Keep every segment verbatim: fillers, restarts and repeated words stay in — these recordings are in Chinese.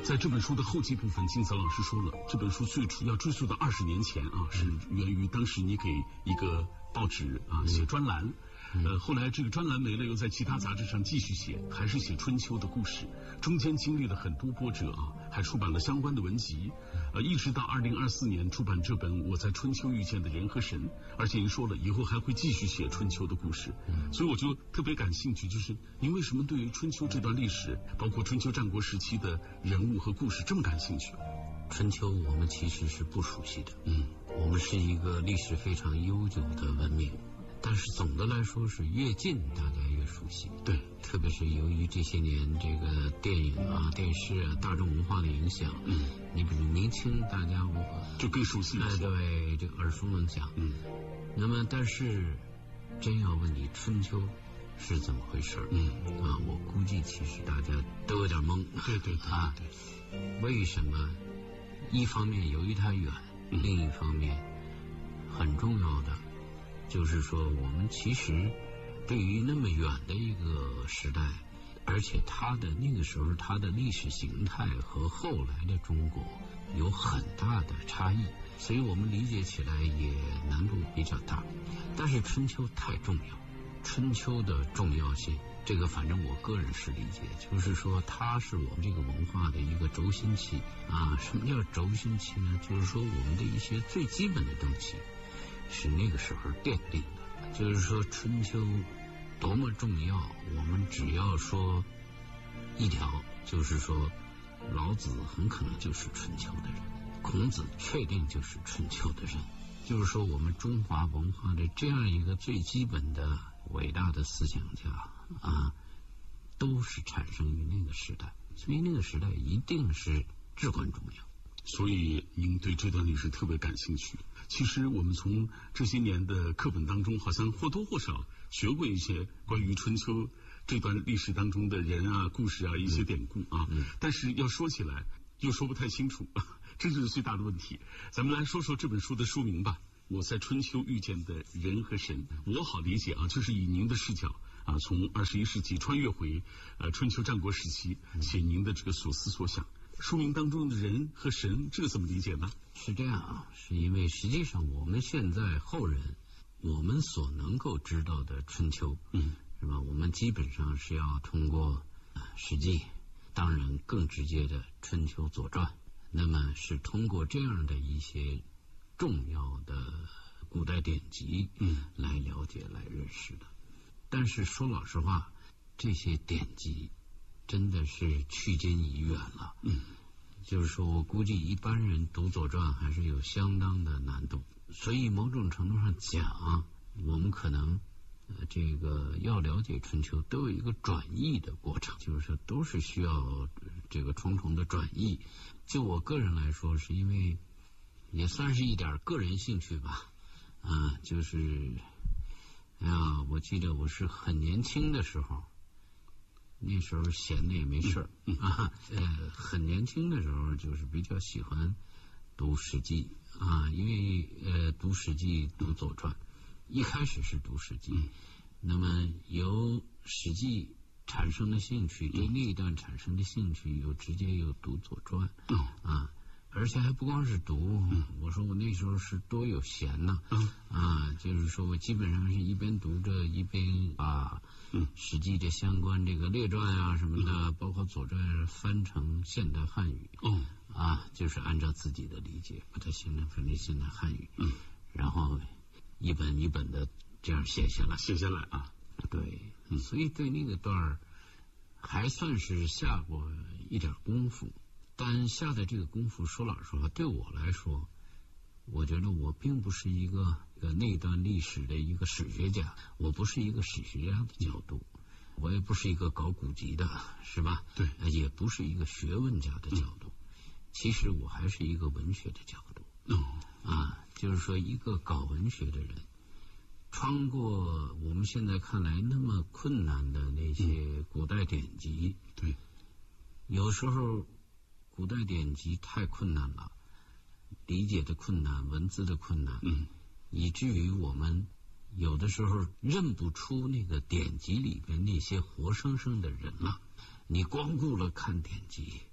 在这本书的后记部分，金泽老师说了，这本书最初要追溯到二十年前啊，是源于当时你给一个报纸啊写专栏。呃，后来这个专栏没了，又在其他杂志上继续写，还是写春秋的故事，中间经历了很多波折啊，还出版了相关的文集，呃，一直到二零二四年出版这本《我在春秋遇见的人和神》，而且您说了以后还会继续写春秋的故事，所以我就特别感兴趣，就是您为什么对于春秋这段历史，包括春秋战国时期的人物和故事这么感兴趣？ 春秋我们其实是不熟悉的，嗯，我们是一个历史非常悠久的文明。但是总的来说是越近大家越熟悉， 对， 特别是由于这些年这个电影啊、电视啊、大众文化的影响，嗯，你比如明清，大家我就更熟悉了， 哎，对，这耳熟能详，嗯。那么，但是真要问你春秋是怎么回事，嗯啊，我估计其实大家都有点懵， 对对对啊，对，为什么？一方面由于它远，嗯、另一方面很重要的。就是说我们其实对于那么远的一个时代，而且它的那个时候它的历史形态和后来的中国有很大的差异，所以我们理解起来也难度比较大。但是春秋太重要，春秋的重要性，这个反正我个人是理解，就是说它是我们这个文化的一个轴心器啊。什么叫轴心器呢？就是说我们的一些最基本的东西是那个时候奠定的，就是说春秋多么重要，我们只要说一条，就是说老子很可能就是春秋的人，孔子确定就是春秋的人，就是说我们中华文化的这样一个最基本的伟大的思想家啊，都是产生于那个时代，所以那个时代一定是至关重要。 所以您对这段历史特别感兴趣。其实我们从这些年的课本当中，好像或多或少学过一些关于春秋这段历史当中的人啊、故事啊、一些典故啊，嗯、但是要说起来又说不太清楚，这就是最大的问题。咱们来说说这本书的书名吧。我在春秋遇见的人和神，我好理解啊，就是以您的视角啊，从二十一世纪穿越回呃春秋战国时期，写您的这个所思所想。书名当中的人和神，这个怎么理解呢？ 是这样啊，是因为实际上我们现在后人，我们所能够知道的春秋，嗯，是吧？我们基本上是要通过《史记》，当然更直接的《春秋左传》，那么是通过这样的一些重要的古代典籍，嗯，来了解、来认识的。但是说老实话，这些典籍真的是距今已远了，嗯，就是说我估计一般人读左传还是有相当的难度，所以某种程度上讲，我们可能呃这个要了解春秋都有一个转译的过程，就是说都是需要这个重重的转译。就我个人来说，是因为也算是一点个人兴趣吧，啊，就是哎呀，我记得我是很年轻的时候。那时候闲的也没事儿、嗯、啊，呃，很年轻的时候就是比较喜欢读《史记》啊，因为呃读《史记》读《左传》，一开始是读《史记》，嗯、那么由《史记》产生的兴趣，对那一段产生的兴趣，又直接又读《左传》嗯、啊。而且还不光是读，嗯、我说我那时候是多有闲呐、嗯、啊，就是说我基本上是一边读着一边把《史记》的相关这个列传啊什么的，嗯、包括《左传》翻成现代汉语，嗯、啊，就是按照自己的理解把它现在翻成现代汉语，嗯、然后一本一本的这样写下来， 写下来啊， 对，嗯、所以对那个段还算是下过一点功夫。但下的这个功夫，说老实话，对我来说，我觉得我并不是一个呃那段历史的一个史学家，我不是一个史学家的角度，我也不是一个搞古籍的，是吧？ 对， 也不是一个学问家的角度，嗯、其实我还是一个文学的角度。嗯啊，就是说一个搞文学的人，穿过我们现在看来那么困难的那些古代典籍， 嗯、对， 有时候。古代典籍太困难了，理解的困难，文字的困难，嗯，以至于我们有的时候认不出那个典籍里边那些活生生的人了。你光顾了看典籍，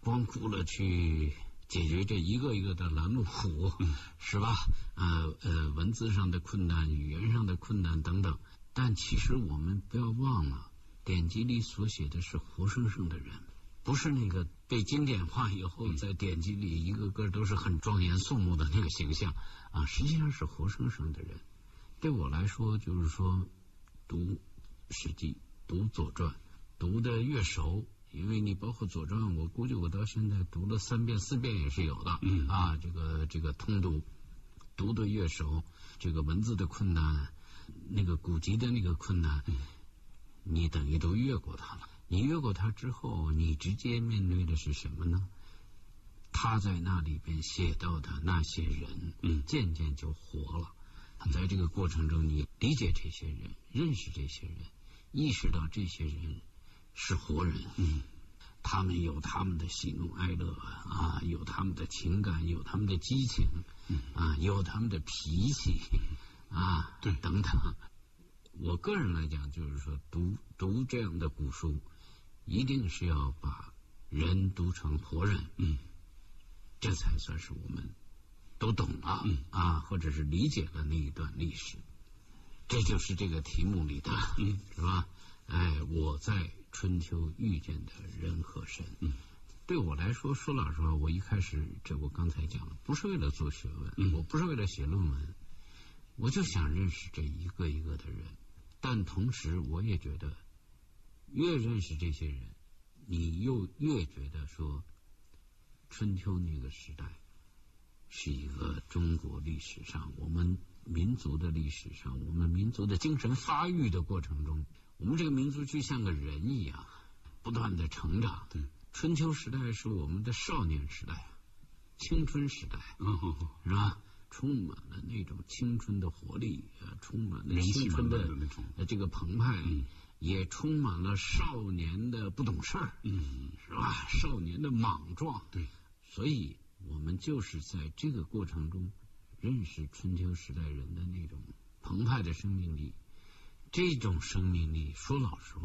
光顾了去解决这一个一个的拦路虎，嗯、是吧？呃呃，文字上的困难、语言上的困难等等。但其实我们不要忘了，典籍里所写的是活生生的人，不是那个被经典化以后在典籍里一个个都是很庄严肃穆的那个形象啊，实际上是活生生的人。对我来说，就是说读《史记》、读《左传》，读的越熟，因为你包括《左传》，我估计我到现在读了三遍、四遍也是有的。嗯啊，这个这个通读，读的越熟，这个文字的困难，那个古籍的那个困难，嗯、你等于都越过它了。你越过它之后，你直接面对的是什么呢？他在那里边写到的那些人，嗯，渐渐就活了。在这个过程中，你理解这些人，认识这些人，意识到这些人是活人，嗯，他们有他们的喜怒哀乐啊，有他们的情感，有他们的激情，嗯啊，有他们的脾气啊，对，等等。我个人来讲，就是说读读这样的古书，一定是要把人读成活人，嗯，这才算是我们都懂了、嗯、啊，或者是理解了那一段历史。这就是这个题目里的，嗯，是吧？哎，我在春秋遇见的人和神。嗯，对我来说，说老实话，我一开始这我刚才讲了，不是为了做学问，嗯、我不是为了写论文，我就想认识这一个一个的人。但同时，我也觉得，越认识这些人，你又越觉得说，春秋那个时代是一个中国历史上，我们民族的历史上，我们民族的精神发育的过程中，我们这个民族就像个人一样，不断的成长。对，春秋时代是我们的少年时代，青春时代，嗯、是吧？充满了那种青春的活力，呃，充满了青春的那种呃这个澎湃，嗯、也充满了少年的不懂事儿，嗯，是吧？少年的莽撞，对，所以我们就是在这个过程中认识春秋时代人的那种澎湃的生命力。这种生命力，说老实话。